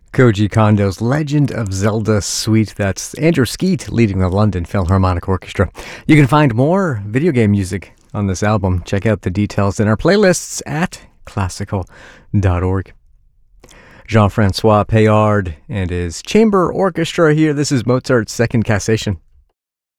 Koji Kondo's Legend of Zelda Suite. That's Andrew Skeet leading the London Philharmonic Orchestra. You can find more video game music on this album. Check out the details in our playlists at classical.org. Jean-Francois Payard and his chamber orchestra here. This is Mozart's Second Cassation.